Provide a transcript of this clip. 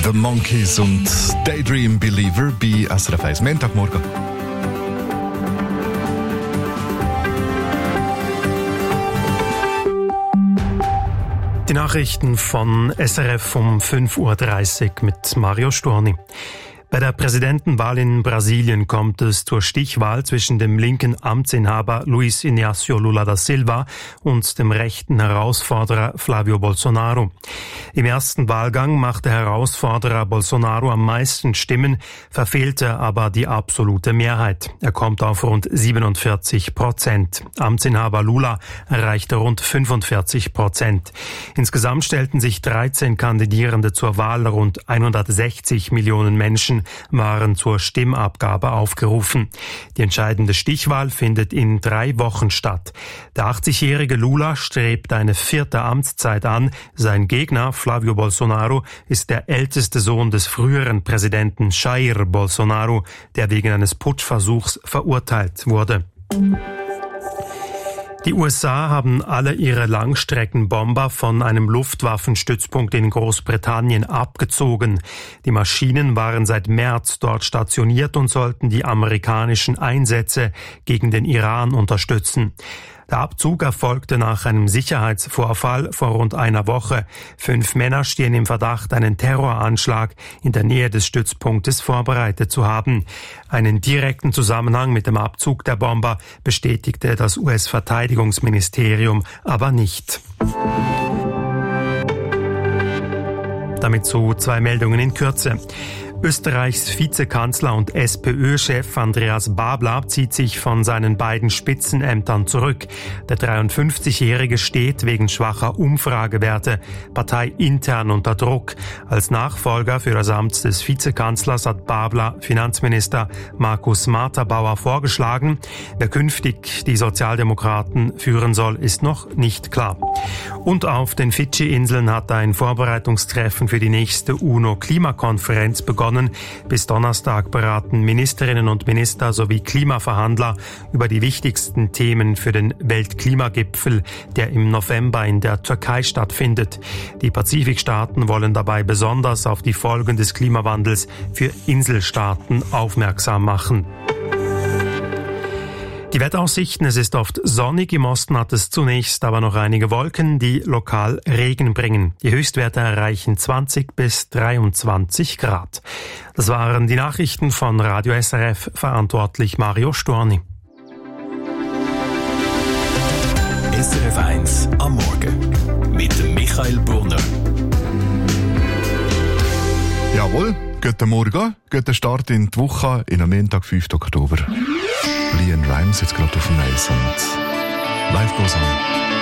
The Monkeys und Daydream Believer bei SRF 1. Montagmorgen. Die Nachrichten von SRF um 5.30 Uhr mit Mario Storni. Bei der Präsidentenwahl in Brasilien kommt es zur Stichwahl zwischen dem linken Amtsinhaber Luiz Inácio Lula da Silva und dem rechten Herausforderer Flávio Bolsonaro. Im ersten Wahlgang machte Herausforderer Bolsonaro am meisten Stimmen, verfehlte aber die absolute Mehrheit. Er kommt auf rund 47%. Amtsinhaber Lula erreichte rund 45%. Insgesamt stellten sich 13 Kandidierende zur Wahl, rund 160 Millionen Menschen waren zur Stimmabgabe aufgerufen. Die entscheidende Stichwahl findet in 3 Wochen statt. Der 80-jährige Lula strebt eine 4. Amtszeit an. Sein Gegner, Flávio Bolsonaro, ist der älteste Sohn des früheren Präsidenten Jair Bolsonaro, der wegen eines Putschversuchs verurteilt wurde. Die USA haben alle ihre Langstreckenbomber von einem Luftwaffenstützpunkt in Großbritannien abgezogen. Die Maschinen waren seit März dort stationiert und sollten die amerikanischen Einsätze gegen den Iran unterstützen. Der Abzug erfolgte nach einem Sicherheitsvorfall vor rund einer Woche. 5 Männer stehen im Verdacht, einen Terroranschlag in der Nähe des Stützpunktes vorbereitet zu haben. Einen direkten Zusammenhang mit dem Abzug der Bomber bestätigte das US-Verteidigungsministerium aber nicht. Damit zu 2 Meldungen in Kürze. Österreichs Vizekanzler und SPÖ-Chef Andreas Babler zieht sich von seinen beiden Spitzenämtern zurück. Der 53-Jährige steht wegen schwacher Umfragewerte parteiintern unter Druck. Als Nachfolger für das Amt des Vizekanzlers hat Babler Finanzminister Markus Marterbauer vorgeschlagen. Wer künftig die Sozialdemokraten führen soll, ist noch nicht klar. Und auf den Fidschi-Inseln hat ein Vorbereitungstreffen für die nächste UNO-Klimakonferenz begonnen. Bis Donnerstag beraten Ministerinnen und Minister sowie Klimaverhandler über die wichtigsten Themen für den Weltklimagipfel, der im November in der Türkei stattfindet. Die Pazifikstaaten wollen dabei besonders auf die Folgen des Klimawandels für Inselstaaten aufmerksam machen. Die Wetteraussichten: Es ist oft sonnig, im Osten hat es zunächst aber noch einige Wolken, die lokal Regen bringen. Die Höchstwerte erreichen 20 bis 23 Grad. Das waren die Nachrichten von Radio SRF, verantwortlich Mario Storni. SRF 1 am Morgen mit Michael Brunner. Jawohl, guten Morgen, guten Start in die Woche, in am Montag, 5. Oktober. Liam Rhymes jetzt gerade auf dem Eis und Life goes on.